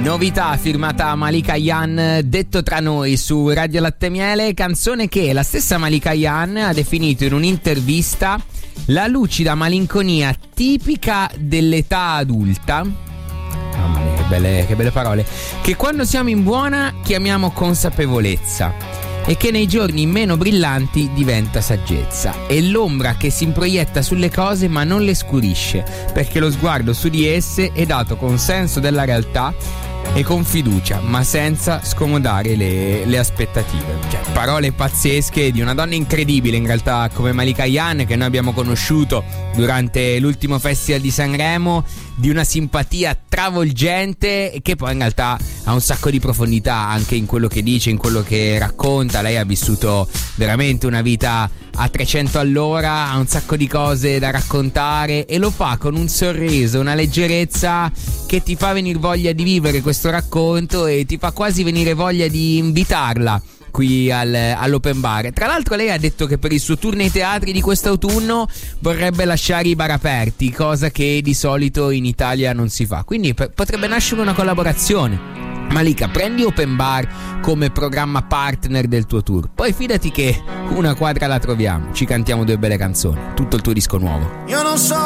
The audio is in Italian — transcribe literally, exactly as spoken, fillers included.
Novità firmata Malika Ayane, Detto tra noi, su Radio Latte Miele, canzone che la stessa Malika Ayane ha definito in un'intervista la lucida malinconia tipica dell'età adulta. Mamma mia, che belle, che belle parole. Che quando siamo in buona chiamiamo consapevolezza e che nei giorni meno brillanti diventa saggezza. È l'ombra che si improietta sulle cose ma non le scurisce, perché lo sguardo su di esse è dato con senso della realtà e con fiducia, ma senza scomodare le, le aspettative. Cioè, parole pazzesche di una donna incredibile in realtà come Malika Ayane, che noi abbiamo conosciuto durante l'ultimo Festival di Sanremo, di una simpatia travolgente e che poi in realtà ha un sacco di profondità anche in quello che dice, in quello che racconta. Lei ha vissuto veramente una vita a trecento all'ora, ha un sacco di cose da raccontare e lo fa con un sorriso, una leggerezza che ti fa venire voglia di vivere questo racconto e ti fa quasi venire voglia di invitarla qui al, all'open bar. Tra l'altro lei ha detto che per il suo tour nei teatri di quest'autunno vorrebbe lasciare i bar aperti, cosa che di solito in Italia non si fa, quindi p- potrebbe nascere una collaborazione. Malika, prendi Open Bar come programma partner del tuo tour, poi fidati che una quadra la troviamo, ci cantiamo due belle canzoni, tutto il tuo disco nuovo. Io non so